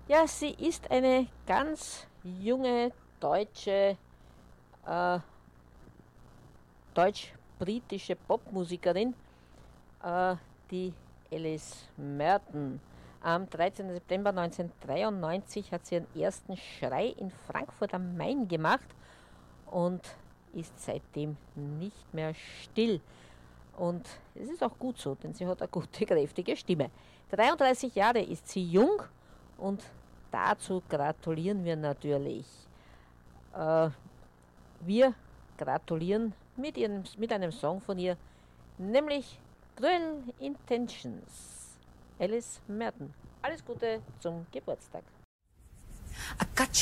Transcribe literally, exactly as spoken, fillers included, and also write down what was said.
Ja, sie ist eine ganz junge deutsche, äh, deutsch-britische Popmusikerin, äh, die Alice Merton. Am dreizehnten September neunzehnhundertdreiundneunzig hat sie ihren ersten Schrei in Frankfurt am Main gemacht und ist seitdem nicht mehr still. Und es ist auch gut so, denn sie hat eine gute, kräftige Stimme. dreiunddreißig Jahre ist sie jung und dazu gratulieren wir natürlich. Äh, wir gratulieren mit, ihrem, mit einem Song von ihr, nämlich Cruel Intentions. Alice Merton. Alles Gute zum Geburtstag. I got